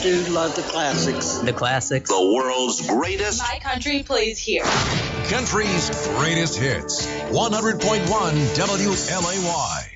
do love the classics. The classics. The world's greatest. My country plays here. Country's greatest hits. 100.1 WLAY.